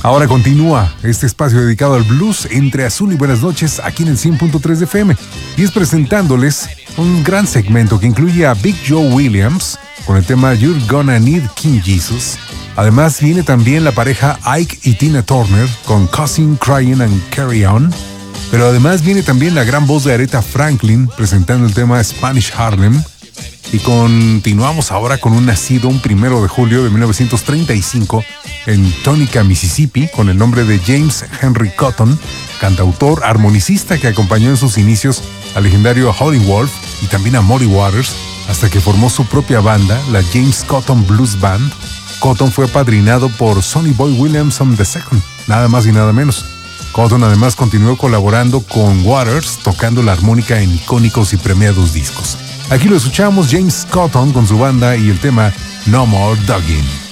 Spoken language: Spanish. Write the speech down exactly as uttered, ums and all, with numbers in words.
Ahora continúa este espacio dedicado al blues entre Azul y Buenas Noches aquí en el cien punto tres de F M. Y es presentándoles un gran segmento que incluye a Big Joe Williams con el tema You're Gonna Need King Jesus. Además viene también la pareja Ike y Tina Turner con Cousin, Crying and Carry On. Pero además viene también la gran voz de Aretha Franklin presentando el tema Spanish Harlem. Y continuamos ahora con un nacido un primero de julio de mil novecientos treinta y cinco en Tónica, Mississippi, con el nombre de James Henry Cotton, cantautor, armonicista que acompañó en sus inicios al legendario Howlin' Wolf y también a Muddy Waters, hasta que formó su propia banda, la James Cotton Blues Band. Cotton fue apadrinado por Sonny Boy Williamson segundo, nada más y nada menos. Cotton además continuó colaborando con Waters, tocando la armónica en icónicos y premiados discos. Aquí lo escuchamos, James Cotton con su banda y el tema No More Dogging.